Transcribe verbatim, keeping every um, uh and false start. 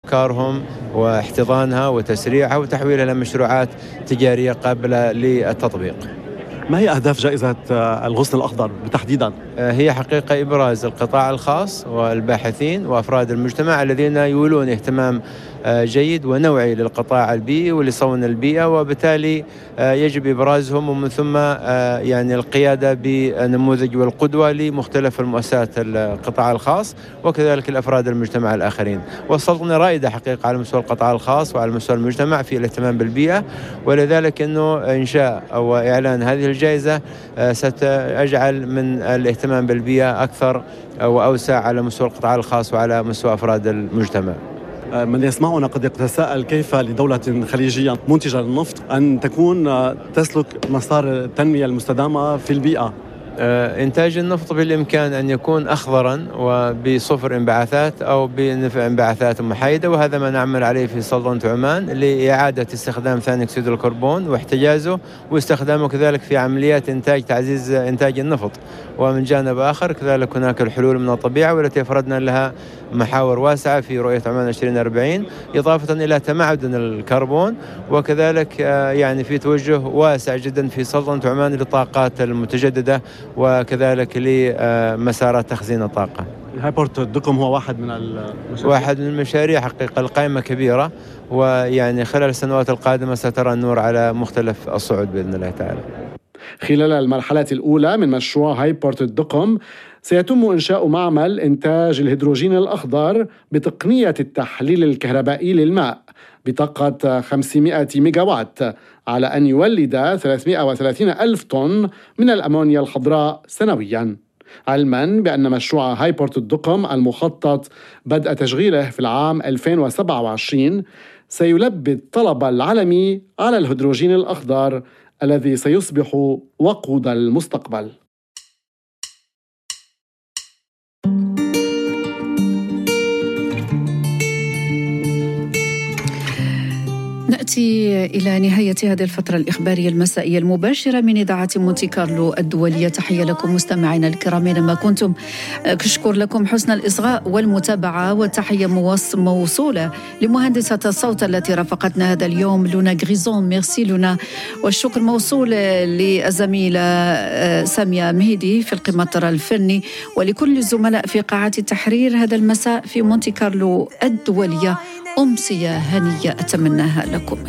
أفكارهم واحتضانها وتسريعها وتحويلها إلى مشروعات تجارية قابلة للتطبيق. ما هي أهداف جائزة الغصن الأخضر تحديدا؟ هي حقيقة إبراز القطاع الخاص والباحثين وأفراد المجتمع الذين يولون اهتمام جيد ونوعي للقطاع البيئي ولصون البيئة، وبالتالي يجب إبرازهم ومن ثم يعني القيادة بنموذج والقدوة لمختلف المؤسسات القطاع الخاص وكذلك الأفراد المجتمع الآخرين. والسلطنة رائدة حقيقة على مستوى القطاع الخاص وعلى مستوى المجتمع في الاهتمام بالبيئة، ولذلك أنه إنشاء أو إعلان هذه الجائزة ستجعل من الاهتمام بالبيئة أكثر وأوسع على مستوى القطاع الخاص وعلى مستوى أفراد المجتمع. من يسمعنا قد يتساءل كيف لدولة خليجية منتجة للنفط أن تكون تسلك مسار التنمية المستدامة في البيئة؟ إنتاج النفط بالإمكان أن يكون أخضراً وبصفر انبعاثات أو بنفع انبعاثات محايدة، وهذا ما نعمل عليه في سلطنة عمان لإعادة استخدام ثاني أكسيد الكربون واحتجازه واستخدامه كذلك في عمليات إنتاج تعزيز إنتاج النفط. ومن جانب آخر كذلك هناك الحلول من الطبيعة والتي فرضنا لها محاور واسعة في رؤية عمان عشرين أربعين، إضافة إلى تمعدن الكربون، وكذلك يعني في توجه واسع جدا في سلطنة عمان للطاقات المتجددة وكذلك لمسارات تخزين الطاقة. هايبورت الدقم هو واحد من المشاريع واحد من المشاريع حقيقة القائمة كبيرة، ويعني خلال السنوات القادمة سترى النور على مختلف الصعود بإذن الله تعالى. خلال المرحلة الأولى من مشروع هايبورت الدقم سيتم إنشاء معمل إنتاج الهيدروجين الأخضر بتقنية التحليل الكهربائي للماء بطاقة خمسمائة ميجاوات على أن يولد ثلاثمائة وثلاثين ألف طن من الأمونيا الخضراء سنوياً، علماً بأن مشروع هايبورت الدقم المخطط بدء تشغيله في العام ألفين وسبعة وعشرين سيلبي الطلب العالمي على الهيدروجين الأخضر الذي سيصبح وقود المستقبل. نأتي إلى نهاية هذه الفترة الإخبارية المسائية المباشرة من إذاعة مونتي كارلو الدولية. تحية لكم مستمعينا الكرام أينما كنتم، أشكر لكم حسن الإصغاء والمتابعة، والتحية موصولة لمهندسة الصوت التي رافقتنا هذا اليوم لونا غريزون. ميرسي لونا. والشكر موصول للزميلة سامية مهدي في القمطرة الفني، ولكل الزملاء في قاعة التحرير هذا المساء في مونتي كارلو الدولية. أمسية هنية أتمناها لكم.